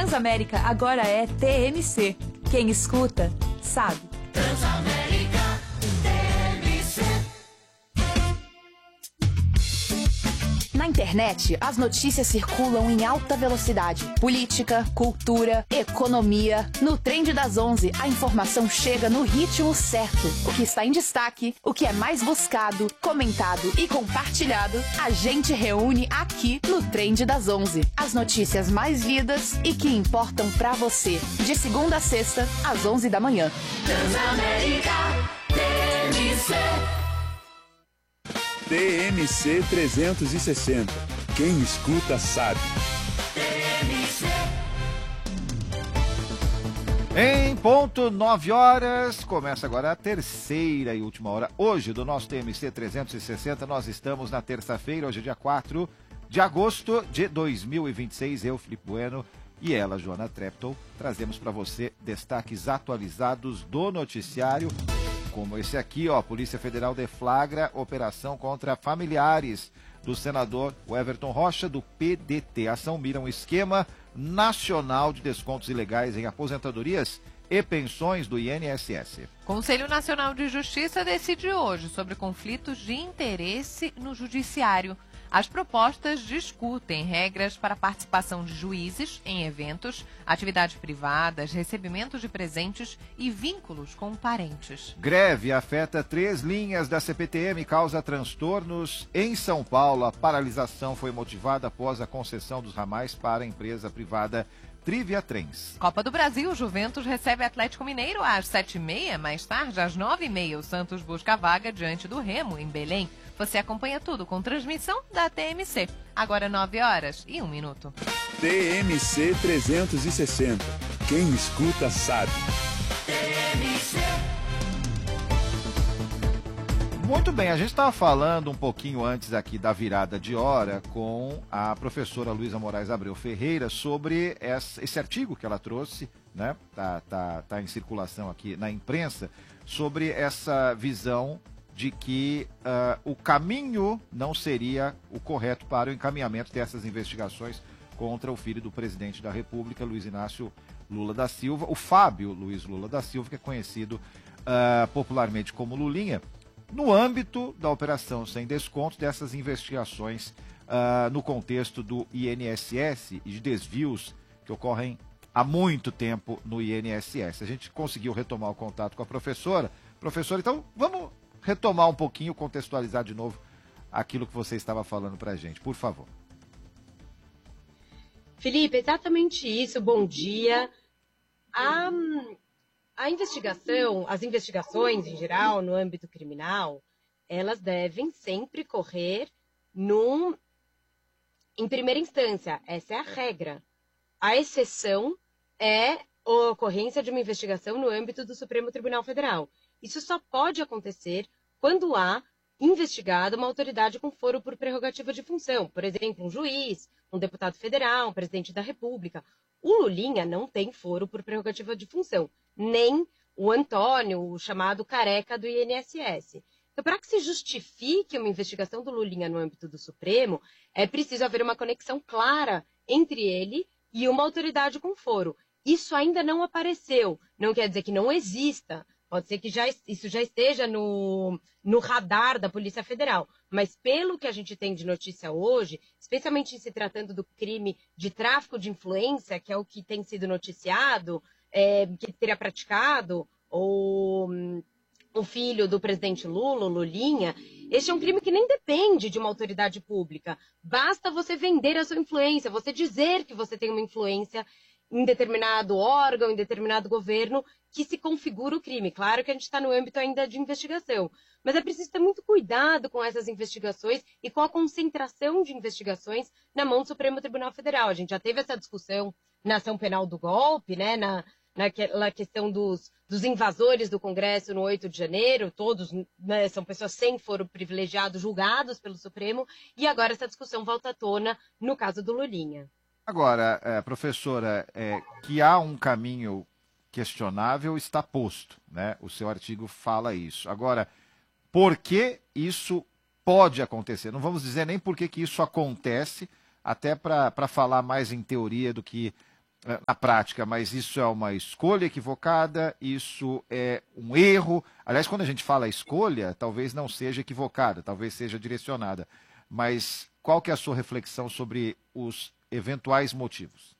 Transamérica agora é TMC. Quem escuta, sabe. Transamérica TMC. Na internet, as notícias circulam em alta velocidade. Política, cultura, economia. No Trend das 11, a informação chega no ritmo certo. O que está em destaque, o que é mais buscado, comentado e compartilhado, a gente reúne aqui no Trend das 11. As notícias mais lidas e que importam pra você. De segunda a sexta, às 11 da manhã. Transamérica TMC. TMC 360. Quem escuta sabe. TMC. Em ponto 9 horas, começa agora a terceira e última hora. Hoje, do nosso TMC 360, nós estamos na terça-feira, hoje é dia 4 de agosto de 2026. Eu, Felipe Bueno, e ela, Joana Treptow, trazemos para você destaques atualizados do noticiário. Como esse aqui, ó, Polícia Federal deflagra operação contra familiares do senador Everton Rocha, do PDT. A ação mira um esquema nacional de descontos ilegais em aposentadorias e pensões do INSS. Conselho Nacional de Justiça decide hoje sobre conflitos de interesse no judiciário. As propostas discutem regras para participação de juízes em eventos, atividades privadas, recebimento de presentes e vínculos com parentes. Greve afeta 3 linhas da CPTM e causa transtornos em São Paulo. A paralisação foi motivada após a concessão dos ramais para a empresa privada Trivia Trens. Copa do Brasil, Juventus recebe Atlético Mineiro às 7h30, mais tarde às 9h30. O Santos busca a vaga diante do Remo, em Belém. Você acompanha tudo com transmissão da TMC. Agora 9 horas e 1 minuto. TMC 360. Quem escuta sabe. TMC. Muito bem, a gente estava falando um pouquinho antes aqui da virada de hora com a professora Luísa Moraes Abreu Ferreira sobre esse artigo que ela trouxe, né? Tá em circulação aqui na imprensa, sobre essa visão de que o caminho não seria o correto para o encaminhamento dessas investigações contra o filho do presidente da República, Luiz Inácio Lula da Silva, o Fábio Luiz Lula da Silva, que é conhecido popularmente como Lulinha, no âmbito da operação sem desconto dessas investigações no contexto do INSS e de desvios que ocorrem há muito tempo no INSS. A gente conseguiu retomar o contato com a professora. Professora, então vamos retomar um pouquinho, contextualizar de novo aquilo que você estava falando para a gente, por favor. Felipe, exatamente isso. Bom dia. A investigação, as investigações em geral no âmbito criminal, elas devem sempre correr em primeira instância. Essa é a regra. A exceção é a ocorrência de uma investigação no âmbito do Supremo Tribunal Federal. Isso só pode acontecer quando há investigado uma autoridade com foro por prerrogativa de função. Por exemplo, um juiz, um deputado federal, um presidente da República. O Lulinha não tem foro por prerrogativa de função, nem o Antônio, o chamado careca do INSS. Então, para que se justifique uma investigação do Lulinha no âmbito do Supremo, é preciso haver uma conexão clara entre ele e uma autoridade com foro. Isso ainda não apareceu, não quer dizer que não exista. Pode ser que isso já esteja no radar da Polícia Federal. Mas pelo que a gente tem de notícia hoje, especialmente se tratando do crime de tráfico de influência, que é o que tem sido noticiado, que teria praticado o filho do presidente Lula, o Lulinha, este é um crime que nem depende de uma autoridade pública. Basta você vender a sua influência, você dizer que você tem uma influência em determinado órgão, em determinado governo, que se configura o crime. Claro que a gente está no âmbito ainda de investigação, mas é preciso ter muito cuidado com essas investigações e com a concentração de investigações na mão do Supremo Tribunal Federal. A gente já teve essa discussão na ação penal do golpe, né, naquela questão dos invasores do Congresso no 8 de janeiro, todos, né, são pessoas sem foro privilegiado, julgados pelo Supremo, e agora essa discussão volta à tona no caso do Lulinha. Agora, professora, que há um caminho questionável está posto, né? O seu artigo fala isso. Agora, por que isso pode acontecer? Não vamos dizer nem por que isso acontece, até para falar mais em teoria do que na prática, mas isso é uma escolha equivocada, isso é um erro. Aliás, quando a gente fala escolha, talvez não seja equivocada, talvez seja direcionada. Mas qual que é a sua reflexão sobre os eventuais motivos?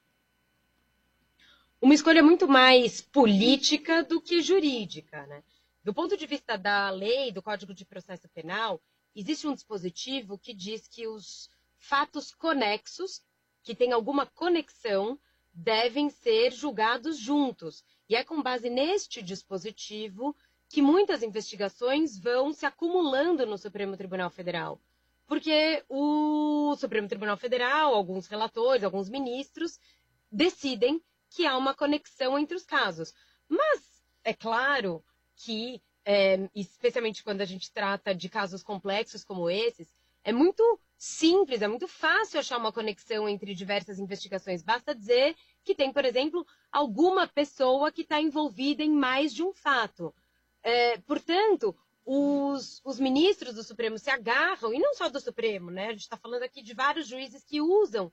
Uma escolha muito mais política do que jurídica, né? Do ponto de vista da lei, do Código de Processo Penal, existe um dispositivo que diz que os fatos conexos, que têm alguma conexão, devem ser julgados juntos. E é com base neste dispositivo que muitas investigações vão se acumulando no Supremo Tribunal Federal. Porque o Supremo Tribunal Federal, alguns relatores, alguns ministros, decidem que há uma conexão entre os casos. Mas é claro que, especialmente quando a gente trata de casos complexos como esses, é muito simples, é muito fácil achar uma conexão entre diversas investigações. Basta dizer que tem, por exemplo, alguma pessoa que está envolvida em mais de um fato. Portanto, os ministros do Supremo se agarram, e não só do Supremo, né? A gente está falando aqui de vários juízes que usam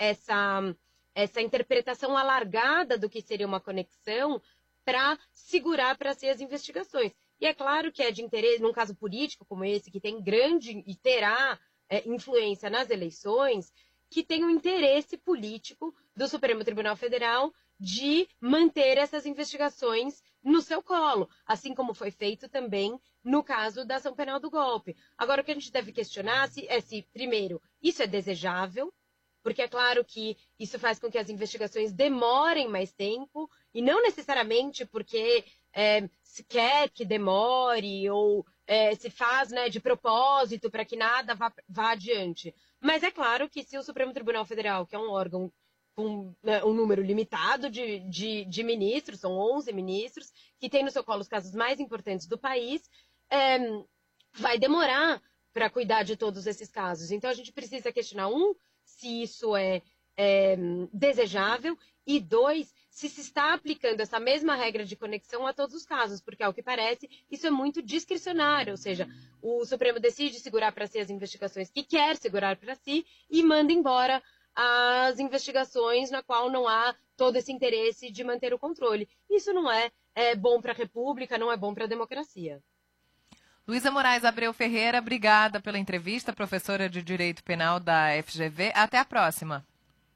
essa interpretação alargada do que seria uma conexão para segurar para si as investigações. E é claro que é de interesse, num caso político como esse, que tem grande e terá influência nas eleições, que tem um interesse político do Supremo Tribunal Federal de manter essas investigações no seu colo, assim como foi feito também no caso da ação penal do golpe. Agora, o que a gente deve questionar é se, primeiro, isso é desejável, porque é claro que isso faz com que as investigações demorem mais tempo, e não necessariamente porque se quer que demore ou se faz, né, de propósito para que nada vá adiante. Mas é claro que se o Supremo Tribunal Federal, que é um órgão com um número limitado de ministros, são 11 ministros, que tem no seu colo os casos mais importantes do país, vai demorar para cuidar de todos esses casos. Então a gente precisa questionar, se isso é desejável, e 2, se está aplicando essa mesma regra de conexão a todos os casos, porque, ao que parece, isso é muito discricionário, ou seja, o Supremo decide segurar para si as investigações que quer segurar para si e manda embora as investigações na qual não há todo esse interesse de manter o controle. Isso não é bom para a República, não é bom para a democracia. Luísa Moraes Abreu Ferreira, obrigada pela entrevista, professora de Direito Penal da FGV. Até a próxima.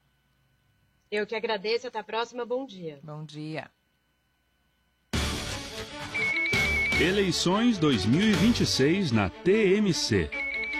Eu que agradeço. Até a próxima. Bom dia. Bom dia. Eleições 2026 na TMC.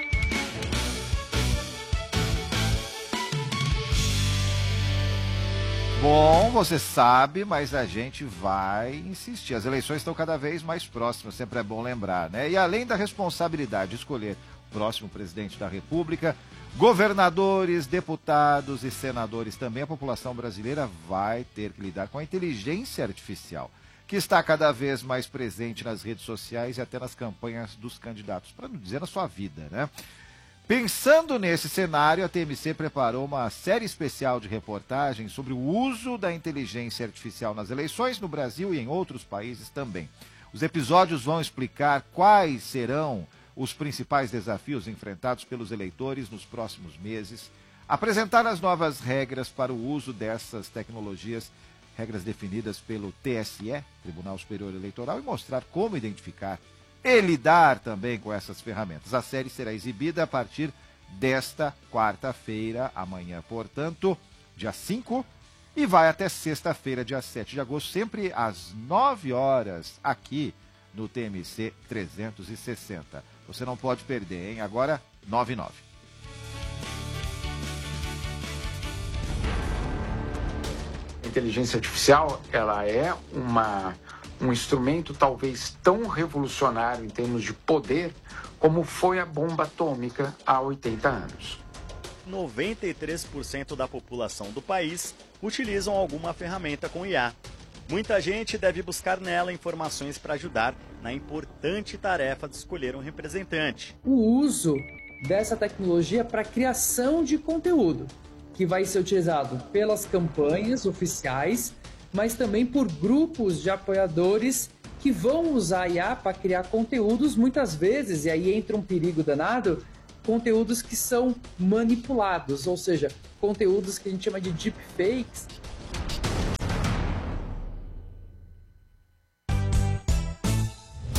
Bom, você sabe, mas a gente vai insistir. As eleições estão cada vez mais próximas, sempre é bom lembrar, né? E além da responsabilidade de escolher o próximo presidente da República, governadores, deputados e senadores também, a população brasileira vai ter que lidar com a inteligência artificial, que está cada vez mais presente nas redes sociais e até nas campanhas dos candidatos, para não dizer na sua vida, né? Pensando nesse cenário, a TMC preparou uma série especial de reportagens sobre o uso da inteligência artificial nas eleições no Brasil e em outros países também. Os episódios vão explicar quais serão os principais desafios enfrentados pelos eleitores nos próximos meses, apresentar as novas regras para o uso dessas tecnologias, regras definidas pelo TSE, Tribunal Superior Eleitoral, e mostrar como identificar e lidar também com essas ferramentas. A série será exibida a partir desta quarta-feira, amanhã, portanto, dia 5, e vai até sexta-feira, dia 7 de agosto, sempre às 9 horas, aqui no TMC 360. Você não pode perder, hein? Agora, 9:09. A inteligência artificial, ela é um instrumento talvez tão revolucionário em termos de poder como foi a bomba atômica há 80 anos. 93% da população do país utilizam alguma ferramenta com IA. Muita gente deve buscar nela informações para ajudar na importante tarefa de escolher um representante. O uso dessa tecnologia para a criação de conteúdo, que vai ser utilizado pelas campanhas oficiais, mas também por grupos de apoiadores que vão usar a IA para criar conteúdos, muitas vezes, e aí entra um perigo danado, conteúdos que são manipulados, ou seja, conteúdos que a gente chama de deepfakes.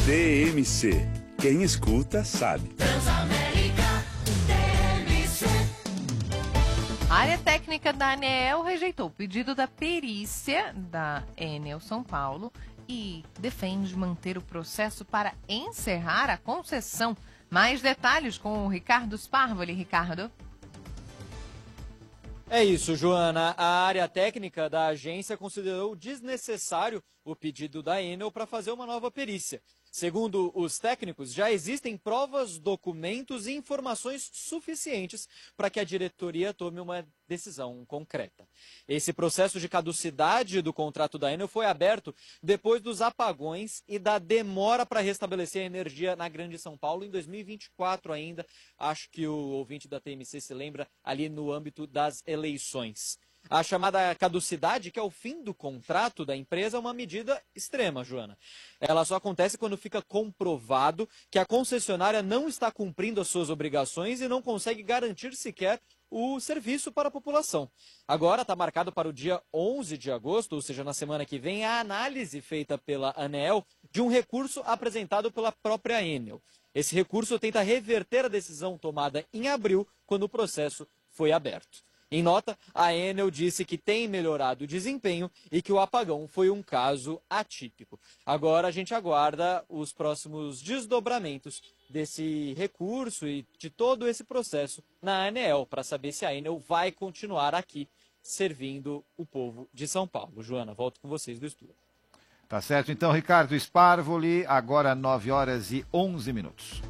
TMC. Quem escuta, sabe. Transamérica TMC. A área técnica da ANEEL rejeitou o pedido da perícia da Enel São Paulo e defende manter o processo para encerrar a concessão. Mais detalhes com o Ricardo Sparvoli. Ricardo. É isso, Joana. A área técnica da agência considerou desnecessário o pedido da Enel para fazer uma nova perícia. Segundo os técnicos, já existem provas, documentos e informações suficientes para que a diretoria tome uma decisão concreta. Esse processo de caducidade do contrato da Enel foi aberto depois dos apagões e da demora para restabelecer a energia na Grande São Paulo em 2024 ainda. Acho que o ouvinte da TMC se lembra ali no âmbito das eleições. A chamada caducidade, que é o fim do contrato da empresa, é uma medida extrema, Joana. Ela só acontece quando fica comprovado que a concessionária não está cumprindo as suas obrigações e não consegue garantir sequer o serviço para a população. Agora está marcado para o dia 11 de agosto, ou seja, na semana que vem, a análise feita pela ANEEL de um recurso apresentado pela própria Enel. Esse recurso tenta reverter a decisão tomada em abril, quando o processo foi aberto. Em nota, a Enel disse que tem melhorado o desempenho e que o apagão foi um caso atípico. Agora a gente aguarda os próximos desdobramentos desse recurso e de todo esse processo na ANEEL para saber se a Enel vai continuar aqui servindo o povo de São Paulo. Joana, volto com vocês do estúdio. Tá certo, então, Ricardo Sparvoli, agora 9h11.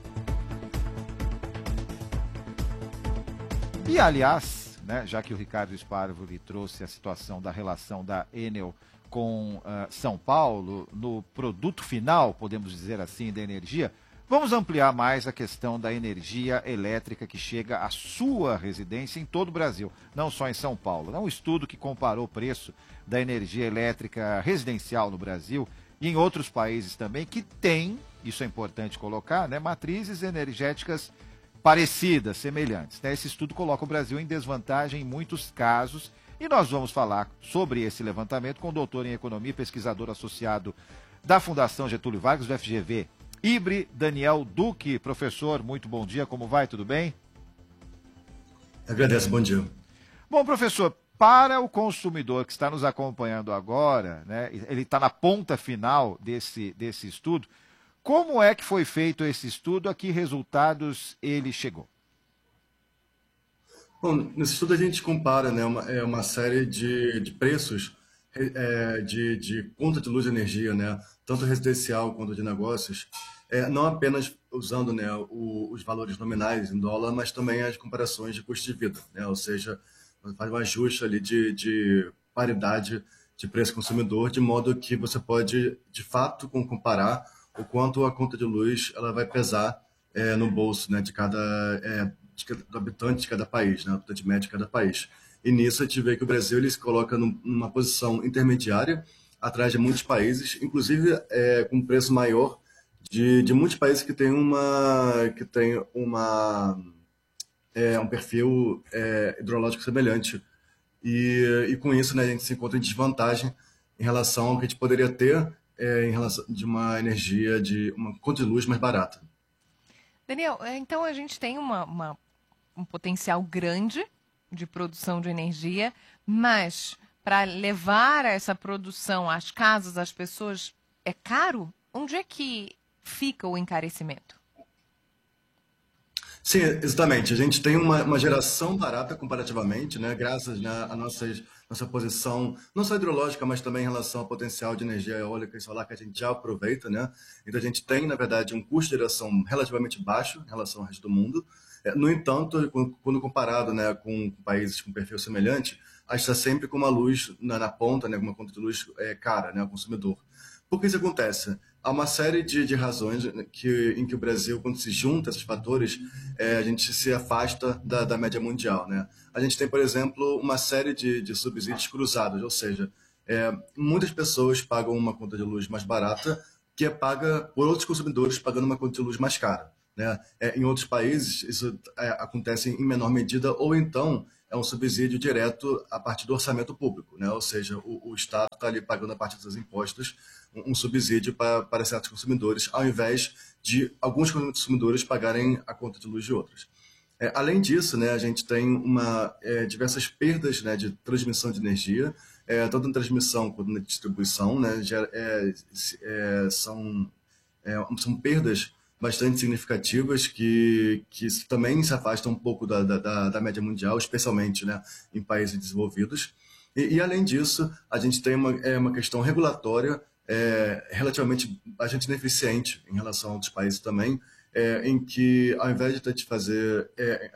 E, aliás, né, já que o Ricardo Sparvoli trouxe a situação da relação da Enel com São Paulo, no produto final, podemos dizer assim, da energia, vamos ampliar mais a questão da energia elétrica que chega à sua residência em todo o Brasil, não só em São Paulo. É um estudo que comparou o preço da energia elétrica residencial no Brasil e em outros países também, que tem, isso é importante colocar, né, matrizes energéticas parecidas, semelhantes. Esse estudo coloca o Brasil em desvantagem em muitos casos e nós vamos falar sobre esse levantamento com o doutor em economia e pesquisador associado da Fundação Getúlio Vargas, do FGV, IBRE, Daniel Duque. Professor, muito bom dia, como vai? Tudo bem? Agradeço, bom dia. Bom, professor, para o consumidor que está nos acompanhando agora, né, ele está na ponta final desse estudo, como é que foi feito esse estudo? A que resultados ele chegou? Bom, nesse estudo a gente compara, né, uma série de preços de conta de luz e energia, né, tanto residencial quanto de negócios, não apenas usando, né, os valores nominais em dólar, mas também as comparações de custo de vida, né, ou seja, faz um ajuste ali de paridade de preço consumidor, de modo que você pode, de fato, comparar o quanto a conta de luz ela vai pesar no bolso, né, do habitante de cada país, né, do habitante médio de cada país. E nisso a gente vê que o Brasil ele se coloca numa posição intermediária, atrás de muitos países, inclusive com preço maior de muitos países que têm um perfil hidrológico semelhante. E com isso, né, a gente se encontra em desvantagem em relação ao que a gente poderia ter em relação de uma energia, de uma conta de luz mais barata. Daniel, então a gente tem um potencial grande de produção de energia, mas para levar essa produção às casas, às pessoas, é caro? Onde é que fica o encarecimento? Sim, exatamente. A gente tem uma geração barata comparativamente, né, graças, né, à nossa posição, não só hidrológica, mas também em relação ao potencial de energia eólica e solar que a gente já aproveita, né? Então a gente tem, na verdade, um custo de geração relativamente baixo em relação ao resto do mundo. No entanto, quando comparado, né, com países com perfil semelhante, a gente está sempre com uma luz na ponta, né, uma conta de luz cara, né, ao consumidor. Por que isso acontece? Há uma série de razões em que o Brasil, quando se junta esses fatores, a gente se afasta da média mundial, né? A gente tem, por exemplo, uma série de subsídios cruzados, ou seja, muitas pessoas pagam uma conta de luz mais barata que é paga por outros consumidores pagando uma conta de luz mais cara, né? Em outros países, isso acontece em menor medida, ou então é um subsídio direto a partir do orçamento público, né? Ou seja, o Estado está ali pagando a partir dos impostos um subsídio para certos consumidores, ao invés de alguns consumidores pagarem a conta de luz de outros. Além disso, né, a gente tem diversas perdas, né, de transmissão de energia, tanto na transmissão quanto na distribuição, né, são perdas bastante significativas que também se afastam um pouco da média mundial, especialmente, né, em países desenvolvidos. E além disso, a gente tem uma questão regulatória relativamente bastante ineficiente em relação a outros países também, em que ao invés de fazer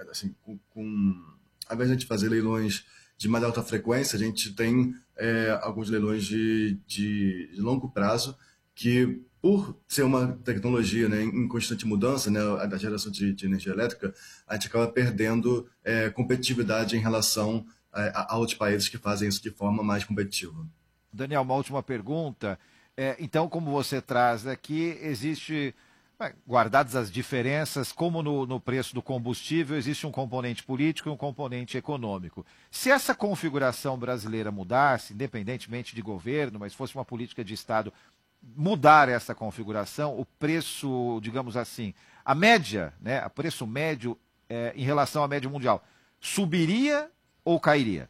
ao invés de a gente fazer leilões de mais alta frequência, a gente tem alguns leilões de longo prazo que, por ser uma tecnologia, né, em constante mudança, né, da geração de energia elétrica, a gente acaba perdendo competitividade em relação a outros países que fazem isso de forma mais competitiva. Daniel, uma última pergunta. Então, como você traz aqui, existe, guardadas as diferenças, como no preço do combustível, existe um componente político e um componente econômico. Se essa configuração brasileira mudasse, independentemente de governo, mas fosse uma política de Estado, mudar essa configuração, o preço, digamos assim, a média, né, o preço médio em relação à média mundial, subiria ou cairia?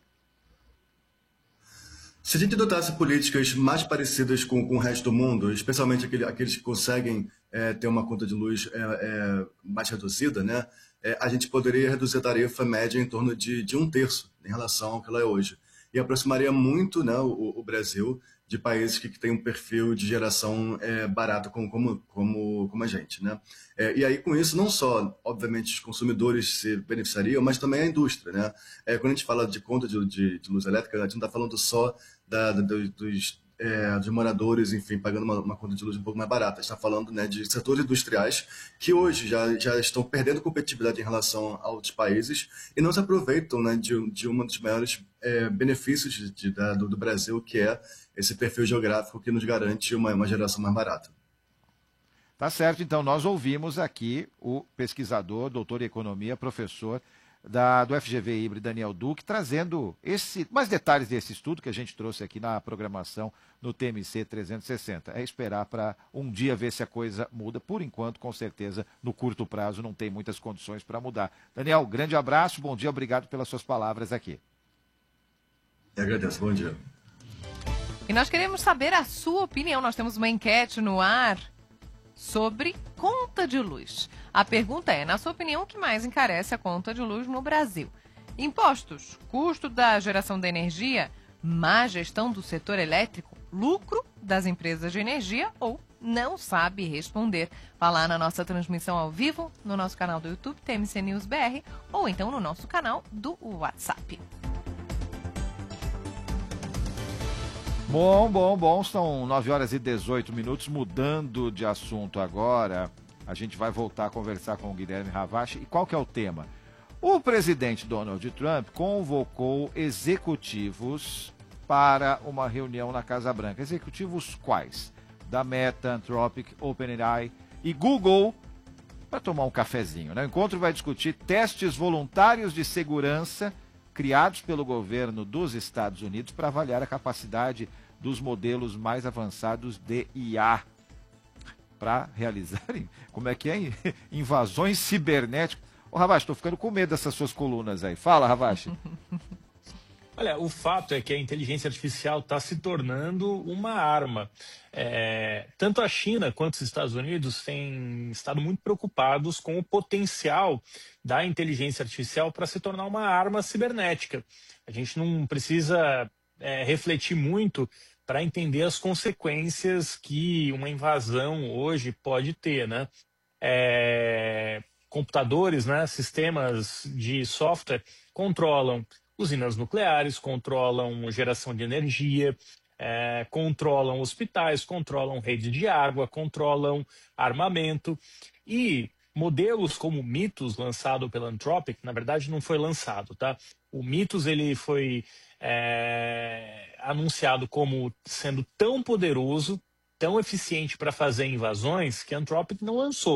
Se a gente adotasse políticas mais parecidas com o resto do mundo, especialmente aqueles que conseguem ter uma conta de luz mais reduzida, né, a gente poderia reduzir a tarifa média em torno de 1/3 em relação ao que ela é hoje. E aproximaria muito, né, o Brasil de países que têm um perfil de geração barato como a gente, né? E aí, com isso, não só, obviamente, os consumidores se beneficiariam, mas também a indústria, né? Quando a gente fala de conta de luz elétrica, a gente não está falando só dos moradores, enfim, pagando uma conta de luz um pouco mais barata. A gente está falando, né, de setores industriais que hoje já estão perdendo competitividade em relação a outros países e não se aproveitam, né, de um dos maiores benefícios do Brasil, que é esse perfil geográfico que nos garante uma geração mais barata. Tá certo, então nós ouvimos aqui o pesquisador, doutor em economia, professor do FGV Híbrido, Daniel Duque, trazendo mais detalhes desse estudo que a gente trouxe aqui na programação no TMC 360. É esperar para um dia ver se a coisa muda. Por enquanto, com certeza, no curto prazo não tem muitas condições para mudar. Daniel, grande abraço, bom dia, obrigado pelas suas palavras aqui. Eu agradeço, bom dia. E nós queremos saber a sua opinião. Nós temos uma enquete no ar sobre conta de luz. A pergunta é, na sua opinião, o que mais encarece a conta de luz no Brasil? Impostos, custo da geração de energia, má gestão do setor elétrico, lucro das empresas de energia ou não sabe responder? Vá lá na nossa transmissão ao vivo, no nosso canal do YouTube, TMC News BR, ou então no nosso canal do WhatsApp. Bom, são 9h18, mudando de assunto agora, a gente vai voltar a conversar com o Guilherme Ravache. E qual que é o tema? O presidente Donald Trump convocou executivos para uma reunião na Casa Branca. Executivos quais? Da Meta, Anthropic, OpenAI e Google, para tomar um cafezinho, né? O encontro vai discutir testes voluntários de segurança criados pelo governo dos Estados Unidos para avaliar a capacidade dos modelos mais avançados de IA para realizarem, como é que é? Invasões cibernéticas. Ô, Ravache, estou ficando com medo dessas suas colunas aí. Fala, Ravache. Olha, o fato é que a inteligência artificial está se tornando uma arma. Tanto a China quanto os Estados Unidos têm estado muito preocupados com o potencial da inteligência artificial para se tornar uma arma cibernética. A gente não precisa refletir muito para entender as consequências que uma invasão hoje pode ter, né? Computadores, né, sistemas de software controlam usinas nucleares, controlam geração de energia, controlam hospitais, controlam rede de água, controlam armamento. E modelos como o Mythos, lançado pela Anthropic, na verdade não foi lançado, tá? O Mythos ele foi anunciado como sendo tão poderoso, tão eficiente para fazer invasões, que a Anthropic não lançou.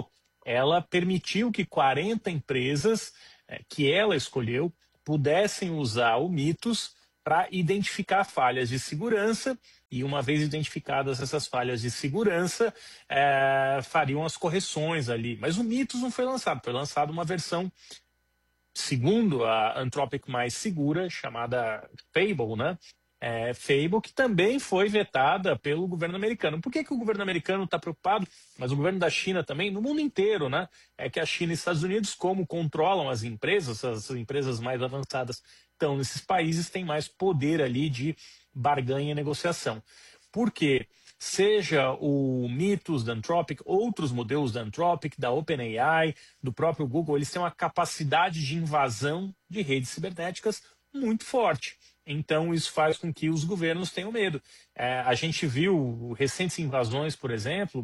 ela permitiu que 40 empresas que ela escolheu pudessem usar o Mythos para identificar falhas de segurança e, uma vez identificadas essas falhas de segurança, fariam as correções ali. Mas o Mythos não foi lançado uma versão, segundo a Anthropic, mais segura, chamada Fable, né? Fable, que também foi vetada pelo governo americano. Por que o governo americano está preocupado? Mas o governo da China também, no mundo inteiro, né? É que a China e os Estados Unidos, como controlam as empresas mais avançadas estão nesses países, têm mais poder ali de barganha e negociação. Por quê? Seja o Mythos da Anthropic, outros modelos da Anthropic, da OpenAI, do próprio Google, eles têm uma capacidade de invasão de redes cibernéticas muito forte. Então, isso faz com que os governos tenham medo. A gente viu recentes invasões, por exemplo,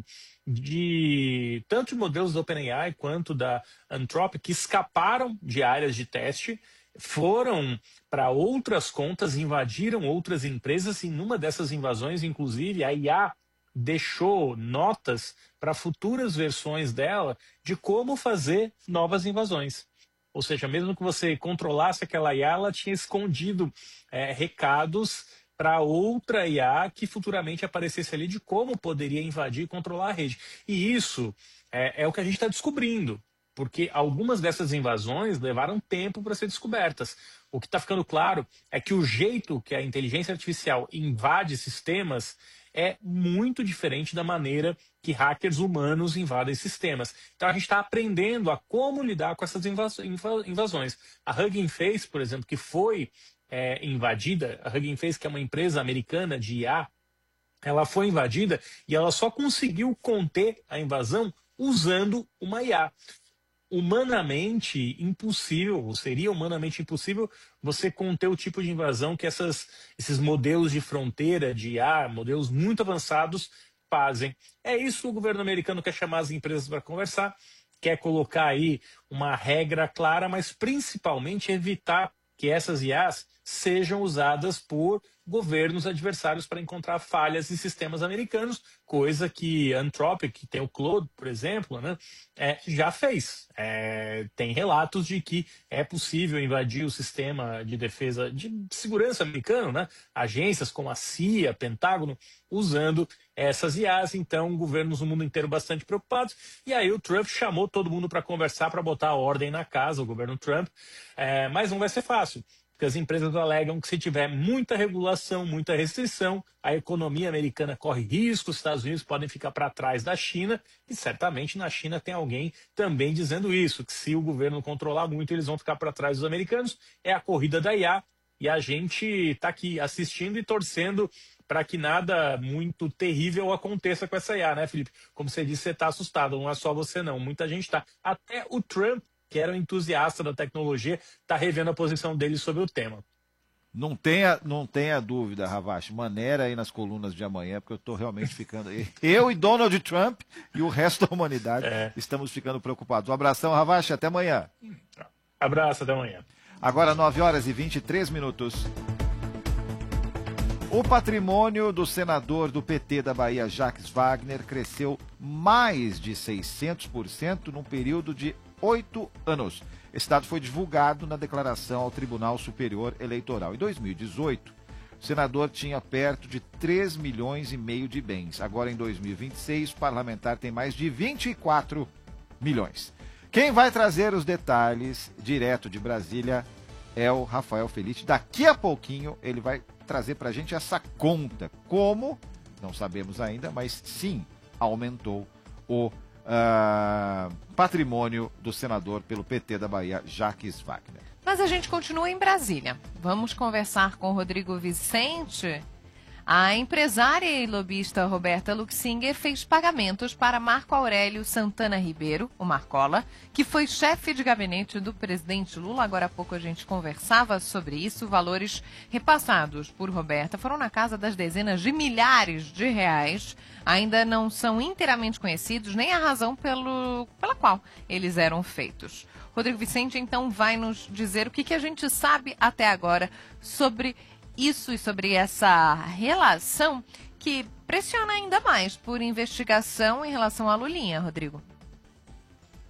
de tanto de modelos da OpenAI quanto da Anthropic, que escaparam de áreas de teste, foram para outras contas, invadiram outras empresas, e numa dessas invasões, inclusive, a IA deixou notas para futuras versões dela de como fazer novas invasões. Ou seja, mesmo que você controlasse aquela IA, ela tinha escondido recados para outra IA que futuramente aparecesse ali de como poderia invadir e controlar a rede. E isso é o que a gente está descobrindo, porque algumas dessas invasões levaram tempo para ser descobertas. O que está ficando claro é que o jeito que a inteligência artificial invade sistemas é muito diferente da maneira que hackers humanos invadem sistemas. Então a gente está aprendendo a como lidar com essas invasões. A Hugging Face, por exemplo, que foi invadida, a Hugging Face, que é uma empresa americana de IA, ela foi invadida e ela só conseguiu conter a invasão usando uma IA. Humanamente impossível, seria humanamente impossível você conter o tipo de invasão que esses modelos de fronteira de IA, modelos muito avançados, fazem. É isso que o governo americano quer chamar as empresas para conversar, quer colocar aí uma regra clara, mas principalmente evitar que essas IAs sejam usadas por governos adversários para encontrar falhas em sistemas americanos, coisa que a Anthropic, que tem o Claude, por exemplo, né, já fez. Tem relatos de que é possível invadir o sistema de defesa, de segurança americano, né, agências como a CIA, Pentágono, usando essas IAs. Então, governos no mundo inteiro bastante preocupados. E aí o Trump chamou todo mundo para conversar, para botar a ordem na casa, o governo Trump. Mas não vai ser fácil, porque as empresas alegam que se tiver muita regulação, muita restrição, a economia americana corre risco, os Estados Unidos podem ficar para trás da China, e certamente na China tem alguém também dizendo isso, que se o governo controlar muito, eles vão ficar para trás dos americanos. É a corrida da IA, e a gente está aqui assistindo e torcendo para que nada muito terrível aconteça com essa IA, né, Felipe? Como você disse, você está assustado, não é só você não, muita gente está. Até o Trump, que era um entusiasta da tecnologia, está revendo a posição dele sobre o tema. Não tenha dúvida, Ravache, maneira aí nas colunas de amanhã, porque eu estou realmente ficando... Eu e Donald Trump e o resto da humanidade estamos ficando preocupados. Um abração, Ravache, até amanhã. Abraço, até amanhã. Agora 9h23. O patrimônio do senador do PT da Bahia, Jacques Wagner, cresceu mais de 600% num período de 8 anos. Esse dado foi divulgado na declaração ao Tribunal Superior Eleitoral. Em 2018, o senador tinha perto de 3,5 milhões de bens. Agora, em 2026, o parlamentar tem mais de 24 milhões. Quem vai trazer os detalhes direto de Brasília é o Rafael Felitti. Daqui a pouquinho ele vai trazer para a gente essa conta. Como? Não sabemos ainda, mas sim, aumentou o patrimônio do senador pelo PT da Bahia, Jacques Wagner. Mas a gente continua em Brasília. Vamos conversar com o Rodrigo Vicente. A empresária e lobista Roberta Luxinger fez pagamentos para Marco Aurélio Santana Ribeiro, o Marcola, que foi chefe de gabinete do presidente Lula. Agora há pouco a gente conversava sobre isso. Valores repassados por Roberta foram na casa das dezenas de milhares de reais. Ainda não são inteiramente conhecidos nem a razão pela qual eles eram feitos. Rodrigo Vicente, então, vai nos dizer o que a gente sabe até agora sobre isso e sobre essa relação que pressiona ainda mais por investigação em relação à Lulinha, Rodrigo.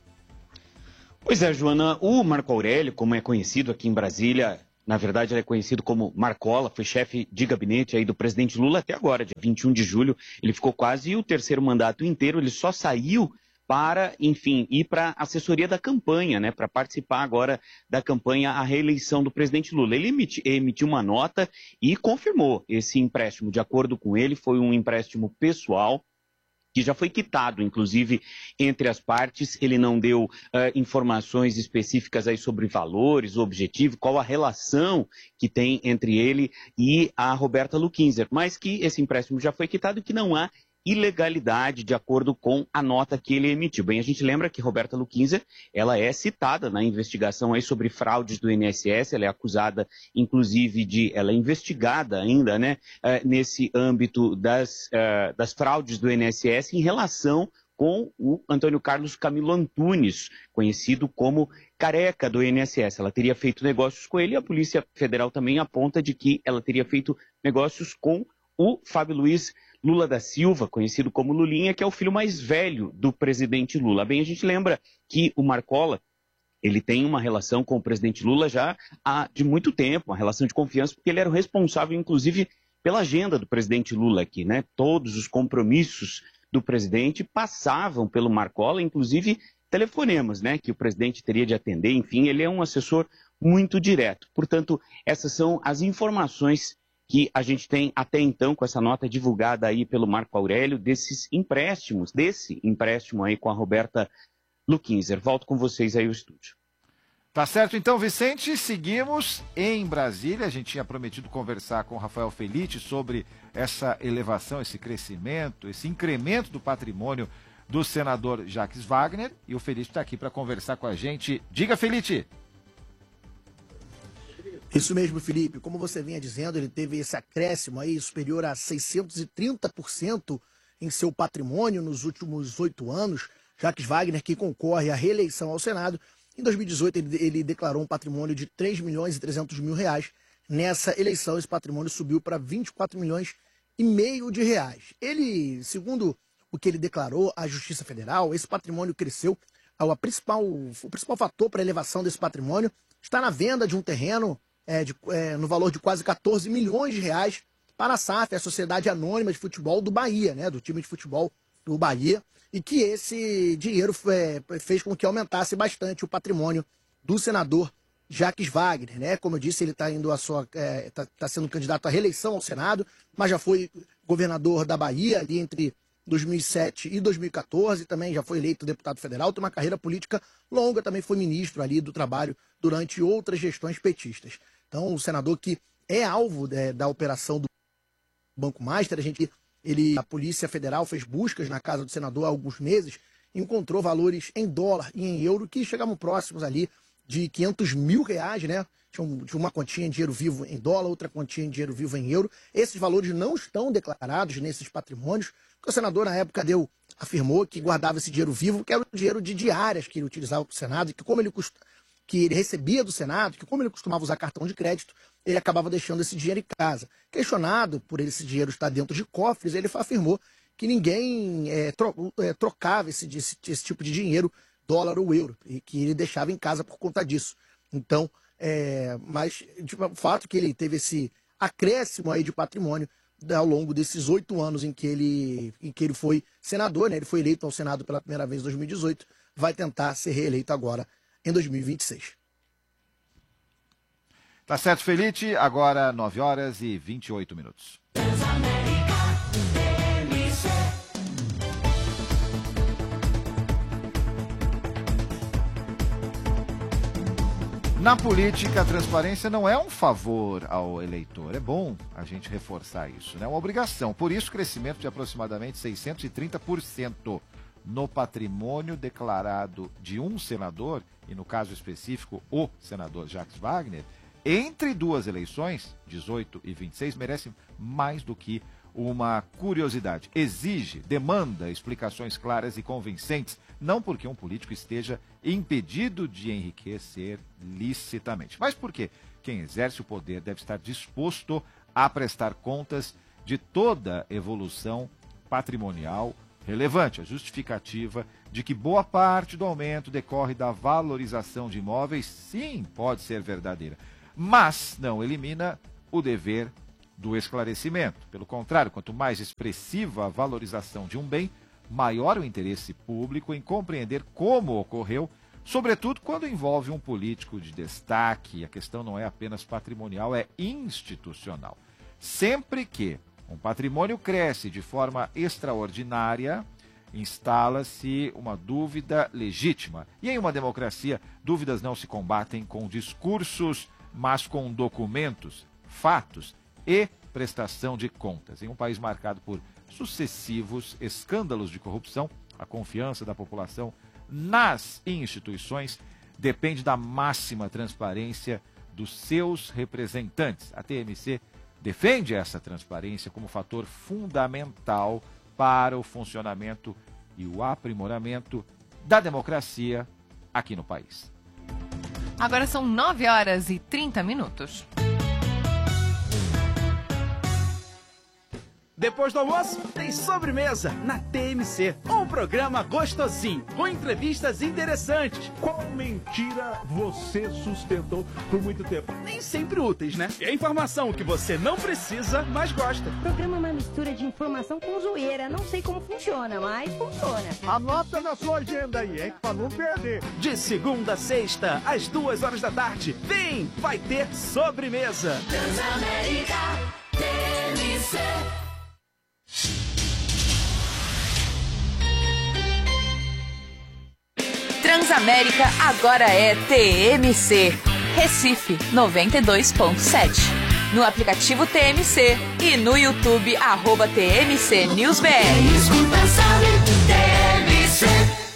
Pois é, Joana, o Marco Aurélio, como é conhecido aqui em Brasília, na verdade ele é conhecido como Marcola, foi chefe de gabinete aí do presidente Lula até agora, dia 21 de julho, ele ficou quase o terceiro mandato inteiro, ele só saiu para, enfim, ir para a assessoria da campanha, né, para participar agora da campanha à reeleição do presidente Lula. Ele emitiu uma nota e confirmou esse empréstimo. De acordo com ele, foi um empréstimo pessoal, que já foi quitado, inclusive, entre as partes. Ele não deu informações específicas aí sobre valores, objetivo, qual a relação que tem entre ele e a Roberta Luquinzer, mas que esse empréstimo já foi quitado e que não há ilegalidade de acordo com a nota que ele emitiu. Bem, a gente lembra que Roberta Luquinzer, ela é citada na investigação aí sobre fraudes do INSS, ela é acusada, inclusive, ela é investigada ainda, né, nesse âmbito das fraudes do INSS em relação com o Antônio Carlos Camilo Antunes, conhecido como Careca do INSS. Ela teria feito negócios com ele e a Polícia Federal também aponta de que ela teria feito negócios com o Fábio Luiz Lula da Silva, conhecido como Lulinha, que é o filho mais velho do presidente Lula. Bem, a gente lembra que o Marcola, ele tem uma relação com o presidente Lula já há de muito tempo, uma relação de confiança, porque ele era o responsável, inclusive, pela agenda do presidente Lula aqui, né? Todos os compromissos do presidente passavam pelo Marcola, inclusive telefonemas, né? Que o presidente teria de atender, enfim, ele é um assessor muito direto. Portanto, essas são as informações que a gente tem até então com essa nota divulgada aí pelo Marco Aurélio, desse empréstimo aí com a Roberta Luquinzer. Volto com vocês aí ao estúdio. Tá certo então, Vicente, seguimos em Brasília. A gente tinha prometido conversar com o Rafael Felitti sobre essa elevação, esse crescimento, esse incremento do patrimônio do senador Jacques Wagner, e o Felitti está aqui para conversar com a gente. Diga, Felitti! Isso mesmo, Felipe. Como você vinha dizendo, ele teve esse acréscimo aí superior a 630% em seu patrimônio nos últimos 8 anos. Jacques Wagner, que concorre à reeleição ao Senado, em 2018 ele declarou um patrimônio de 3 milhões e 300 mil reais. Nessa eleição, esse patrimônio subiu para 24 milhões e meio de reais. Ele, segundo o que ele declarou à Justiça Federal, esse patrimônio cresceu. O principal fator para a elevação desse patrimônio está na venda de um terreno no valor de quase 14 milhões de reais para a SAF, a Sociedade Anônima de Futebol do Bahia, né, do time de futebol do Bahia, e que esse dinheiro fez com que aumentasse bastante o patrimônio do senador Jacques Wagner, né? Como eu disse, ele está indo tá sendo candidato à reeleição ao Senado, mas já foi governador da Bahia ali entre 2007 e 2014, também já foi eleito deputado federal, tem uma carreira política longa, também foi ministro ali do Trabalho durante outras gestões petistas. Então, o senador que é alvo da operação do Banco Master, a Polícia Federal fez buscas na casa do senador há alguns meses, encontrou valores em dólar e em euro que chegavam próximos ali de 500 mil reais, né? Tinha uma quantia em dinheiro vivo em dólar, outra quantia em dinheiro vivo em euro. Esses valores não estão declarados nesses patrimônios, porque o senador, na época, afirmou que guardava esse dinheiro vivo, que era o dinheiro de diárias que ele utilizava para o Senado, e que ele recebia do Senado, que como ele costumava usar cartão de crédito, ele acabava deixando esse dinheiro em casa. Questionado por esse dinheiro estar dentro de cofres, ele afirmou que ninguém trocava esse tipo de dinheiro, dólar ou euro, e que ele deixava em casa por conta disso. Então, mas o fato é que ele teve esse acréscimo aí de patrimônio ao longo desses 8 anos em que ele foi senador, né? Ele foi eleito ao Senado pela primeira vez em 2018, vai tentar ser reeleito agora em 2026. Tá certo, Felitti. Agora 9 horas e 28 minutos. Na política, a transparência não é um favor ao eleitor. É bom a gente reforçar isso, né? É uma obrigação. Por isso, crescimento de aproximadamente 630% no patrimônio declarado de um senador, e no caso específico, o senador Jacques Wagner, entre duas eleições, 18 e 26, merece mais do que uma curiosidade. Exige, demanda explicações claras e convincentes, não porque um político esteja impedido de enriquecer licitamente, mas porque quem exerce o poder deve estar disposto a prestar contas de toda evolução patrimonial relevante, a justificativa de que boa parte do aumento decorre da valorização de imóveis, sim, pode ser verdadeira, mas não elimina o dever do esclarecimento. Pelo contrário, quanto mais expressiva a valorização de um bem, maior o interesse público em compreender como ocorreu, sobretudo quando envolve um político de destaque. A questão não é apenas patrimonial, é institucional. Sempre que um patrimônio cresce de forma extraordinária, instala-se uma dúvida legítima. E em uma democracia, dúvidas não se combatem com discursos, mas com documentos, fatos e prestação de contas. Em um país marcado por sucessivos escândalos de corrupção, a confiança da população nas instituições depende da máxima transparência dos seus representantes. A TMC defende essa transparência como fator fundamental para o funcionamento e o aprimoramento da democracia aqui no país. Agora são 9h30. Depois do almoço, tem sobremesa na TMC. Um programa gostosinho, com entrevistas interessantes. Qual mentira você sustentou por muito tempo? Nem sempre úteis, né? É informação que você não precisa, mas gosta. O programa é uma mistura de informação com zoeira. Não sei como funciona, mas funciona. Anota na sua agenda aí, hein? Pra não perder. De segunda a sexta, às 2h, vem! Vai ter sobremesa. Transamérica TMC. Transamérica agora é TMC. Recife 92.7. No aplicativo TMC e no YouTube @TMC NewsBR. Escuta, sabe, TMC.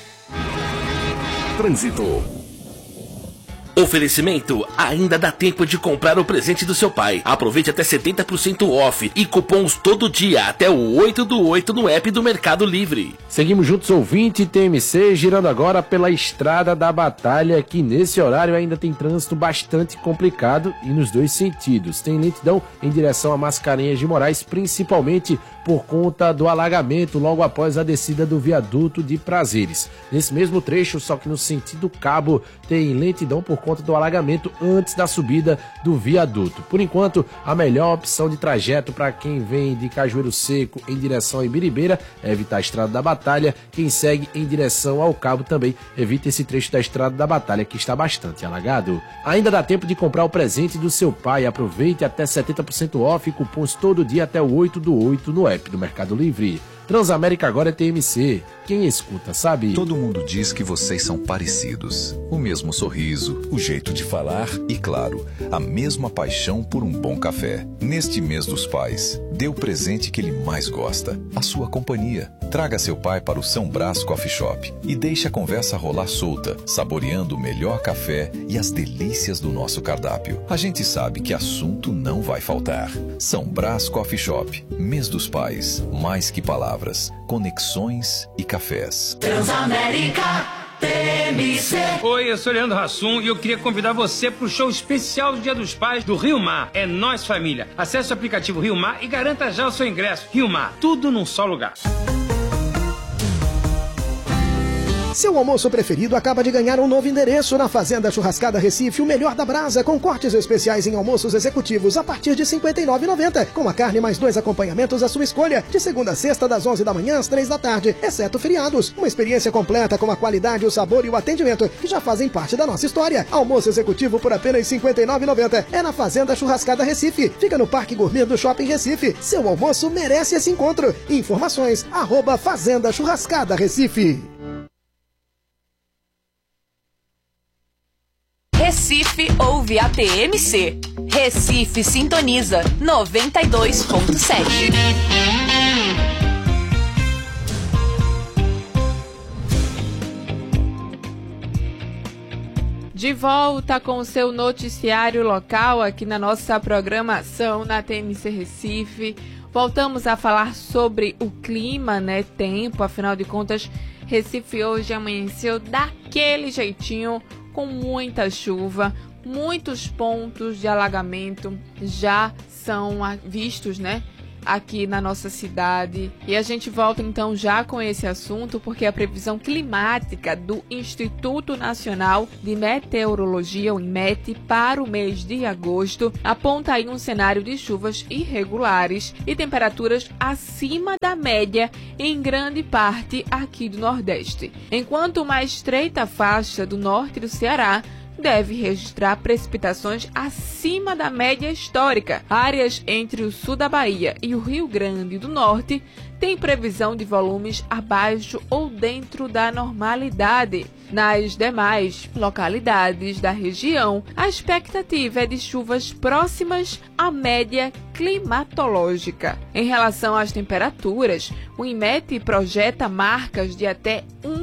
Trânsito. Oferecimento, ainda dá tempo de comprar o presente do seu pai. Aproveite até 70% off e cupons todo dia até o 8/8 no app do Mercado Livre. Seguimos juntos, ouvinte TMC, girando agora pela Estrada da Batalha, que nesse horário ainda tem trânsito bastante complicado e nos dois sentidos. Tem lentidão em direção a Mascarenhas de Moraes, principalmente por conta do alagamento logo após a descida do viaduto de Prazeres. Nesse mesmo trecho, só que no sentido Cabo, tem lentidão por conta do alagamento antes da subida do viaduto. Por enquanto, a melhor opção de trajeto para quem vem de Cajueiro Seco em direção a Ibiribeira é evitar a Estrada da Batalha. Quem segue em direção ao Cabo também evita esse trecho da Estrada da Batalha, que está bastante alagado. Ainda dá tempo de comprar o presente do seu pai. Aproveite até 70% off e cupons todo dia até o 8/8 no app do Mercado Livre. Transamérica agora é TMC. Quem escuta sabe. Todo mundo diz que vocês são parecidos. O mesmo sorriso, o jeito de falar e, claro, a mesma paixão por um bom café. Neste mês dos pais, dê o presente que ele mais gosta, a sua companhia. Traga seu pai para o São Brás Coffee Shop e deixe a conversa rolar solta, saboreando o melhor café e as delícias do nosso cardápio. A gente sabe que assunto não vai faltar. São Brás Coffee Shop, mês dos pais, mais que palavras, conexões e cafés. Transamérica TMC. Oi, eu sou Leandro Hassum e eu queria convidar você para o show especial do Dia dos Pais do Rio Mar. É Nós Família. Acesse o aplicativo Rio Mar e garanta já o seu ingresso. Rio Mar, tudo num só lugar. Seu almoço preferido acaba de ganhar um novo endereço na Fazenda Churrascada Recife, o melhor da brasa, com cortes especiais em almoços executivos a partir de R$ 59,90, com a carne mais 2 acompanhamentos à sua escolha, de segunda a sexta, das 11 da manhã às 3 da tarde, exceto feriados. Uma experiência completa com a qualidade, o sabor e o atendimento que já fazem parte da nossa história. Almoço executivo por apenas R$ 59,90. É na Fazenda Churrascada Recife. Fica no Parque Gourmet do Shopping Recife. Seu almoço merece esse encontro. Informações, @Fazenda Churrascada Recife. Recife ouve a TMC. Recife sintoniza 92.7. De volta com o seu noticiário local aqui na nossa programação na TMC Recife. Voltamos a falar sobre o clima, né? Tempo, afinal de contas, Recife hoje amanheceu daquele jeitinho, com muita chuva, muitos pontos de alagamento já são vistos, né? aqui na nossa cidade. E a gente volta então já com esse assunto, porque a previsão climática do Instituto Nacional de Meteorologia, o INMET, para o mês de agosto aponta aí um cenário de chuvas irregulares e temperaturas acima da média em grande parte aqui do Nordeste, enquanto uma estreita faixa do norte do Ceará deve registrar precipitações acima da média histórica. Áreas entre o sul da Bahia e o Rio Grande do Norte têm previsão de volumes abaixo ou dentro da normalidade. Nas demais localidades da região, a expectativa é de chuvas próximas à média climatológica. Em relação às temperaturas, o INMET projeta marcas de até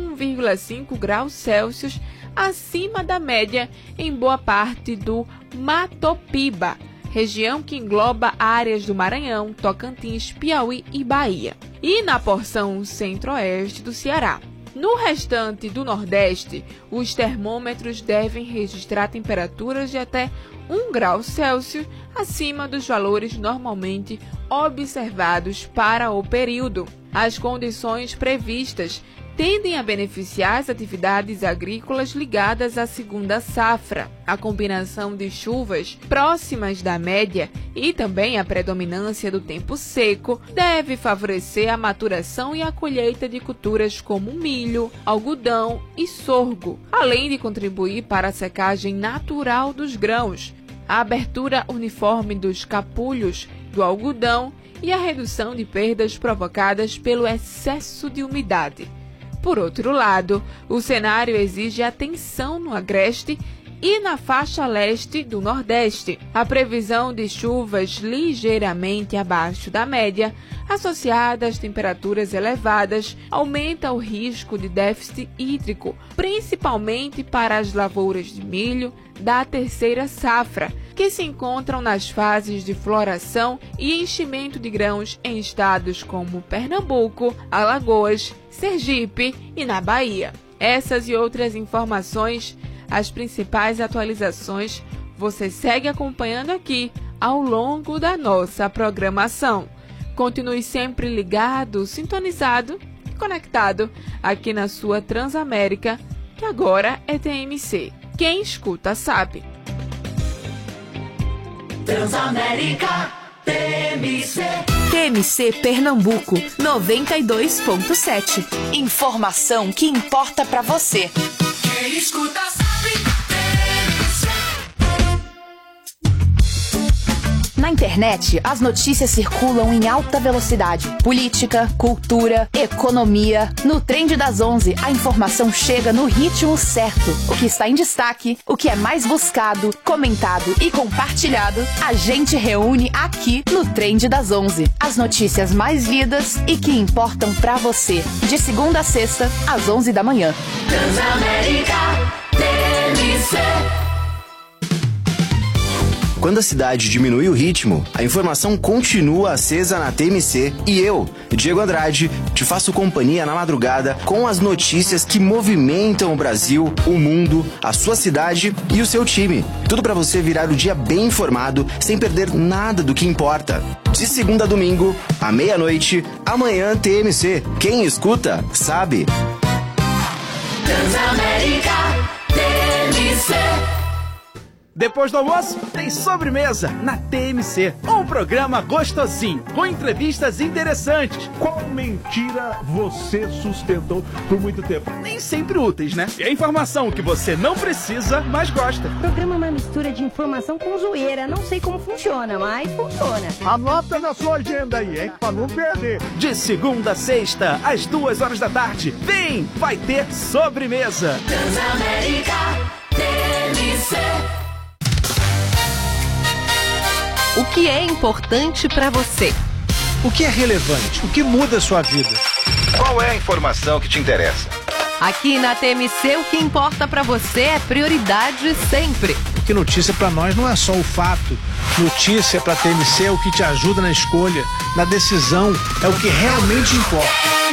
1,5 graus Celsius acima da média em boa parte do Matopiba, região que engloba áreas do Maranhão, Tocantins, Piauí e Bahia, e na porção centro-oeste do Ceará. No restante do Nordeste, os termômetros devem registrar temperaturas de até 1 grau Celsius acima dos valores normalmente observados para o período. As condições previstas tendem a beneficiar as atividades agrícolas ligadas à segunda safra. A combinação de chuvas próximas da média e também a predominância do tempo seco deve favorecer a maturação e a colheita de culturas como milho, algodão e sorgo, além de contribuir para a secagem natural dos grãos, a abertura uniforme dos capulhos do algodão e a redução de perdas provocadas pelo excesso de umidade. Por outro lado, o cenário exige atenção no agreste e na faixa leste do Nordeste. A previsão de chuvas ligeiramente abaixo da média, associada às temperaturas elevadas, aumenta o risco de déficit hídrico, principalmente para as lavouras de milho da terceira safra, que se encontram nas fases de floração e enchimento de grãos em estados como Pernambuco, Alagoas, Sergipe e na Bahia. Essas e outras informações, as principais atualizações, você segue acompanhando aqui ao longo da nossa programação. Continue sempre ligado, sintonizado e conectado aqui na sua Transamérica, que agora é TMC. Quem escuta sabe. Transamérica TMC. TMC Pernambuco 92.7. Informação que importa pra você. Quem escuta sabe. Na internet, as notícias circulam em alta velocidade. Política, cultura, economia. No Trend das 11, a informação chega no ritmo certo. O que está em destaque, o que é mais buscado, comentado e compartilhado, a gente reúne aqui no Trend das 11. As notícias mais lidas e que importam pra você. De segunda a sexta, às 11 da manhã. Transamérica TMC. Quando a cidade diminui o ritmo, a informação continua acesa na TMC e eu, Diego Andrade, te faço companhia na madrugada com as notícias que movimentam o Brasil, o mundo, a sua cidade e o seu time. Tudo para você virar o dia bem informado, sem perder nada do que importa. De segunda a domingo, à meia-noite, amanhã TMC. Quem escuta, sabe. Transamérica TMC. Depois do almoço, tem sobremesa na TMC. Um programa gostosinho, com entrevistas interessantes. Qual mentira você sustentou por muito tempo? Nem sempre úteis, né? E a informação que você não precisa, mas gosta. O programa é uma mistura de informação com zoeira. Não sei como funciona, mas funciona. Anota na sua agenda aí, hein? Pra não perder. De segunda a sexta, às 2h da tarde. Vem, vai ter sobremesa. Transamérica TMC. O que é importante para você? O que é relevante? O que muda a sua vida? Qual é a informação que te interessa? Aqui na TMC, o que importa para você é prioridade sempre. Porque notícia para nós não é só o fato. Notícia para TMC é o que te ajuda na escolha, na decisão, é o que realmente importa.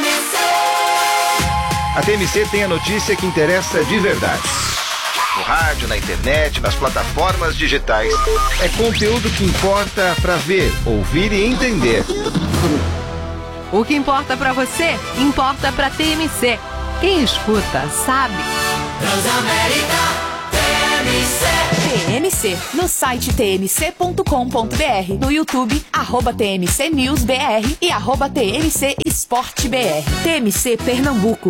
A TMC tem a notícia que interessa de verdade. No rádio, na internet, nas plataformas digitais. É conteúdo que importa para ver, ouvir e entender. O que importa pra você, importa pra TMC. Quem escuta, sabe. Transamérica TMC, no site tmc.com.br, no YouTube, @TMC News BR e @TMC Esporte BR. TMC Pernambuco,